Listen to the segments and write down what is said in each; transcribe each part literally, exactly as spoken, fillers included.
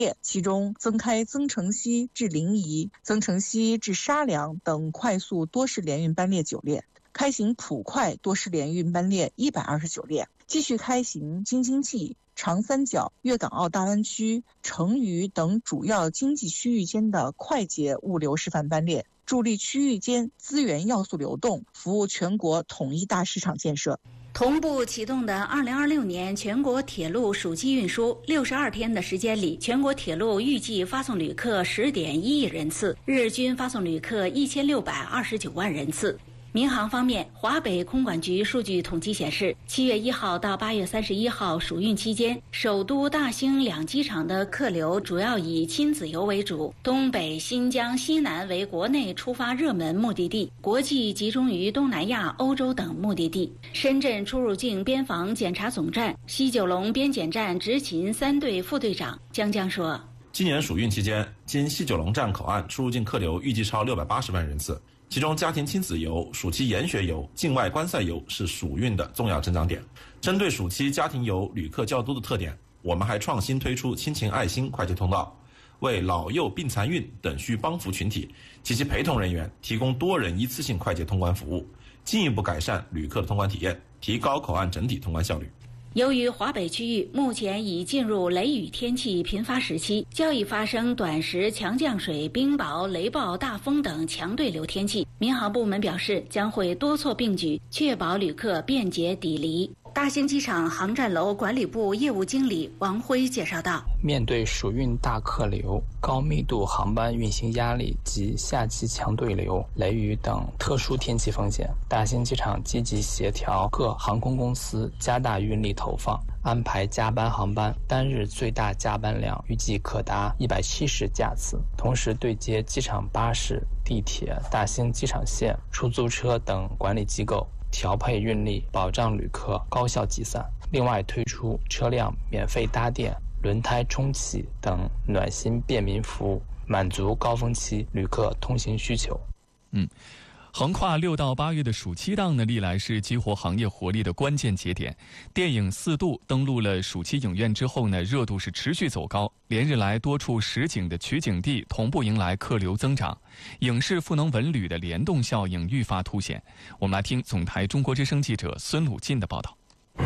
其中增开增城西至临沂、增城西至沙梁等快速多式联运班列九列，开行普快多式联运班列一百二十九列，继续开行京津冀、长三角、粤港澳大湾区、成渝等主要经济区域间的快捷物流示范班列，助力区域间资源要素流动，服务全国统一大市场建设。 同步启动的二零二六年全国铁路暑期运输，六十二天的时间里，全国铁路预计发送旅客十点一亿人次，日均发送旅客一千六百二十九万人次。民航方面，华北空管局数据统计显示，七月一号到八月三十一号暑运期间，首都大兴两机场的客流主要以亲子游为主，东北、新疆、西南为国内出发热门目的地，国际集中于东南亚、欧洲等目的地。深圳出入境边防检查总站西九龙边检站执勤三队副队长江江说， 今年暑运期间，经西九龙站口岸出入境客流预计超六百八十万人次，其中家庭亲子游、暑期研学游、境外观赛游是暑运的重要增长点。针对暑期家庭游旅客较多的特点，我们还创新推出亲情爱心快捷通道，为老幼病残孕等需帮扶群体及其陪同人员提供多人一次性快捷通关服务，进一步改善旅客的通关体验，提高口岸整体通关效率。 由于华北区域目前已进入雷雨天气频发时期，较易发生短时强降水、冰雹、雷暴、大风等强对流天气，民航部门表示将会多措并举，确保旅客便捷抵离。大兴机场航站楼管理部业务经理王辉介绍道， 面对暑运大客流、高密度航班运行压力及夏季强对流、雷雨等特殊天气风险，大兴机场积极协调各航空公司加大运力投放，安排加班航班，单日最大加班量预计可达一百七十架次，同时对接机场巴士、地铁、大兴机场线、出租车等管理机构，调配运力，保障旅客高效集散。另外推出车辆免费搭电、轮胎冲洗等暖心便民服务，满足高峰期旅客通行需求。 嗯，横跨六到八月的暑期档呢，历来是激活行业活力的关键节点。电影《四渡》登陆了暑期影院之后呢，热度是持续走高，连日来多处实景的取景地同步迎来客流增长，影视赋能文旅的联动效应愈发凸显。我们来听总台中国之声记者孙鲁进的报道。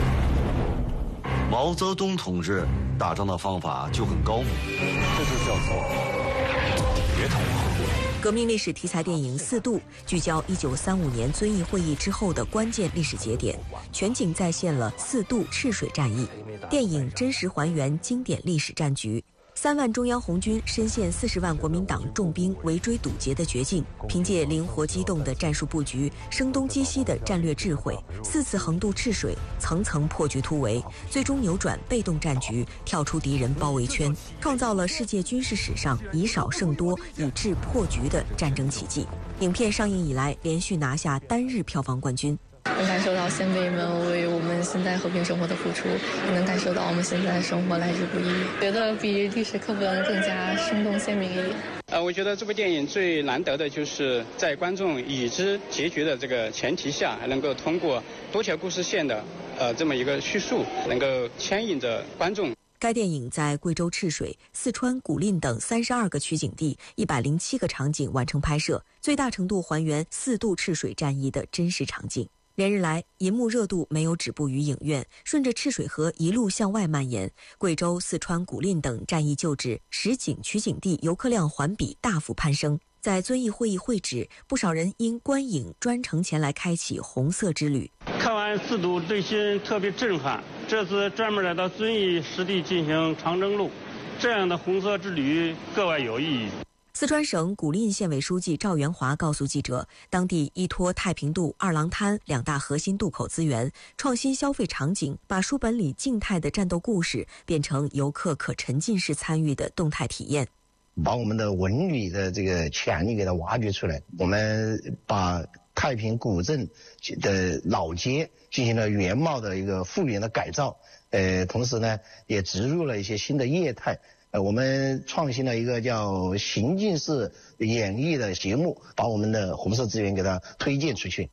毛泽东同志打仗的方法就很高明，这就叫做别捅后路。 革命历史题材电影《四渡》聚焦一九三五年遵义会议之后的关键历史节点，全景再现了四渡赤水战役。电影真实还原经典历史战局。三万中央红军深陷四十万国民党重兵围追堵截的绝境，凭借灵活机动的战术布局、声东击西的战略智慧，四次横渡赤水，层层破局突围，最终扭转被动战局，跳出敌人包围圈，创造了世界军事史上以少胜多、以智破局的战争奇迹。影片上映以来，连续拿下单日票房冠军。 能感受到先辈们为我们现在和平生活的付出，也能感受到我们现在的生活来之不易，觉得比历史课本更加生动鲜明一点。 呃，我觉得这部电影最难得的就是在观众已知结局的这个前提下，还能够通过多条故事线的呃这么一个叙述，能够牵引着观众。 该电影在贵州赤水、四川古蔺等三十二个取景地、一百零七个场景完成拍摄，最大程度还原四渡赤水战役的真实场景。连日来，银幕热度没有止步于影院，顺着赤水河一路向外蔓延。贵州、四川古蔺等战役旧址、实景取景地游客量环比大幅攀升。在遵义会议会址，不少人因观影专程前来开启红色之旅。 看完四渡，内心特别震撼。这次专门来到遵义实地进行长征路，这样的红色之旅格外有意义。 四川省古蔺县委书记赵元华告诉记者，当地依托太平渡、二郎滩两大核心渡口资源，创新消费场景，把书本里静态的战斗故事变成游客可沉浸式参与的动态体验， 把我们的文旅的这个潜力给它挖掘出来。我们把太平古镇的老街进行了原貌的一个复原的改造，呃，同时呢，也植入了一些新的业态。呃，我们创新了一个叫情境式演绎的节目，把我们的红色资源给它推荐出去。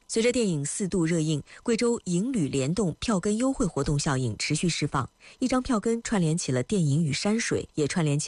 随着电影四度热映，贵州影旅联动票根优惠活动效应持续释放，一张票根串联起了电影与山水，也串联起